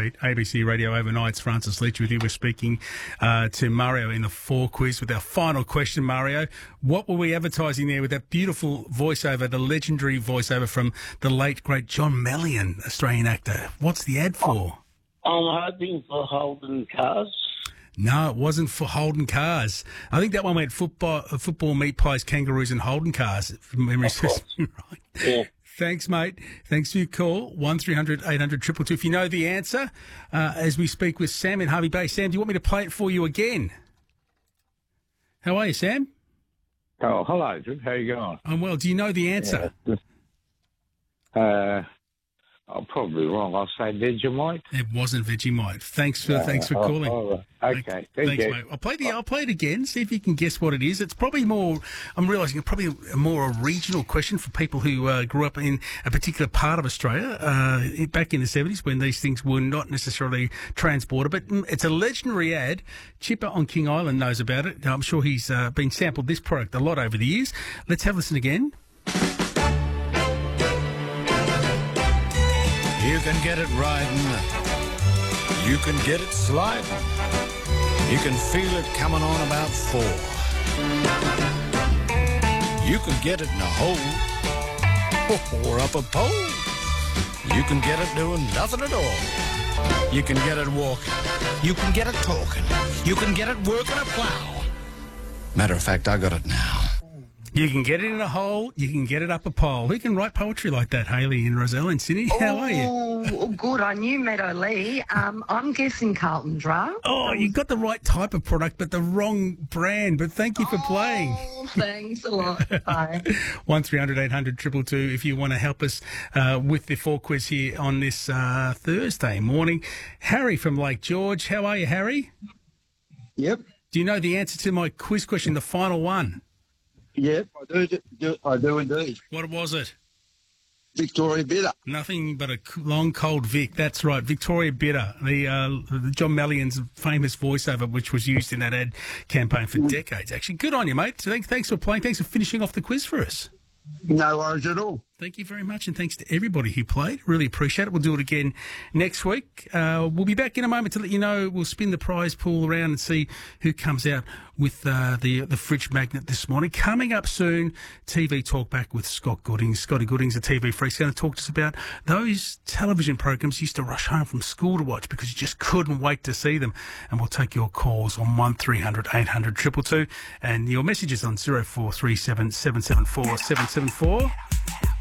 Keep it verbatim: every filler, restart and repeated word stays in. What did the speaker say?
Heartbeat, A B C Radio Overnights. Francis Leach with you. We're speaking uh, to Mario in the four quiz with our final question, Mario. What were we advertising there with that beautiful voiceover, the legendary voiceover from the late, great John Melian, Australian actor? What's the ad for? I'm hoping for Holden Cars. No, it wasn't for Holden Cars. I think that one went football, uh, football meat pies, kangaroos and Holden Cars, if memory serves me right. Yeah. Thanks, mate. Thanks for your call. one three hundred eight hundred two two two. If you know the answer, uh, as we speak with Sam in Hervey Bay. Sam, do you want me to play it for you again? How are you, Sam? Oh, hello, Drew. How you going? I'm well. Do you know the answer? Yeah. Uh, I'm probably wrong. I'll say Vegemite. It wasn't Vegemite. Thanks for Uh, thanks for oh, calling. oh, okay. Thank Thanks, you. mate. I'll play the. I'll play it again. See if you can guess what it is. It's probably more. I'm realising it's probably a more a regional question for people who uh, grew up in a particular part of Australia uh, back in the seventies when these things were not necessarily transported. But mm, it's a legendary ad. Chipper on King Island knows about it. I'm sure he's uh, been sampled this product a lot over the years. Let's have a listen again. You can get it riding. You can get it sliding. You can feel it coming on about four. You can get it in a hole or up a pole. You can get it doing nothing at all. You can get it walking. You can get it talking. You can get it working a plow. Matter of fact, I got it now. You can get it in a hole, you can get it up a pole. Who can write poetry like that, Hayley and Roselle and Sydney? How are you? Oh, good. I knew Meadow Lee. Um, I'm guessing Carlton Drum. Oh, you got the right type of product, but the wrong brand. But thank you for playing. Oh, thanks a lot. Bye. one three hundred eight hundred two two two if you want to help us uh, with the four quiz here on this uh, Thursday morning. Harry from Lake George. How are you, Harry? Yep. Do you know the answer to my quiz question, the final one? Yep, I do, do. I do indeed. What was it? Victoria Bitter. Nothing but a c- long, cold Vic. That's right, Victoria Bitter, the, uh, the John Melian's famous voiceover, which was used in that ad campaign for decades. Actually, good on you, mate. Thanks, thanks for playing. Thanks for finishing off the quiz for us. No worries at all. Thank you very much, and thanks to everybody who played. Really appreciate it. We'll do it again next week. Uh, we'll be back in a moment to let you know. We'll spin the prize pool around and see who comes out with uh, the the fridge magnet this morning. Coming up soon, T V Talk Back with Scott Goodings. Scotty Goodings, a T V freak, is going to talk to us about those television programs you used to rush home from school to watch because you just couldn't wait to see them. And we'll take your calls on one three hundred eight hundred two two two and your messages on zero four three seven seven seven four seven seven four.